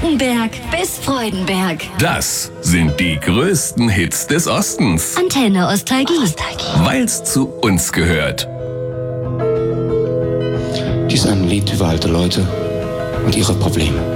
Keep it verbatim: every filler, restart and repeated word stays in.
Frankenberg bis Freudenberg. Das sind die größten Hits des Ostens. Antenne Ostalgie. Weil's zu uns gehört. Dies ist ein Lied über alte Leute und ihre Probleme.